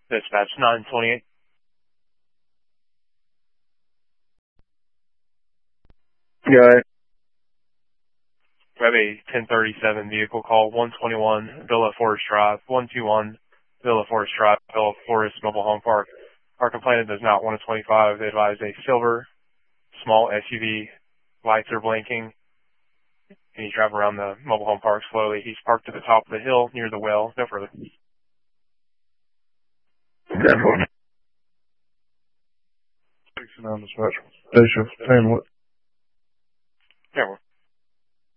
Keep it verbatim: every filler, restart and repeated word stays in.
Dispatch nine twenty-eight. Yeah. We have a ten thirty-seven vehicle call, one twenty-one Villa Forest Drive, one two one Villa Forest Drive, Villa Forest Mobile Home Park. Our complainant does not want a twenty-five. They advise a silver, small S U V, lights are blinking, and he's driving around the mobile home park slowly. He's parked at the top of the hill near the well. No further. Definitely. sixty-nine dispatch. Day shift. ten what? Yeah,